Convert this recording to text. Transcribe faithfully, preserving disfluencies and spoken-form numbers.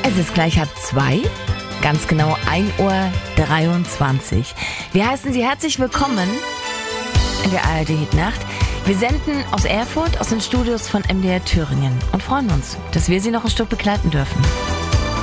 Es ist gleich halb zwei, ganz genau ein Uhr dreiundzwanzig. Wir heißen Sie herzlich willkommen in der A R D-Hitnacht. Wir senden aus Erfurt, aus den Studios von M D R Thüringen und freuen uns, dass wir Sie noch ein Stück begleiten dürfen.